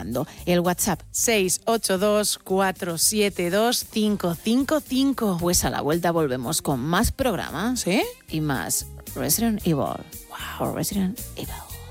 esperando. El WhatsApp 682-472-555. Pues a la vuelta volvemos con más programas, ¿sí? Y más Resident Evil. Wow, Resident Evil.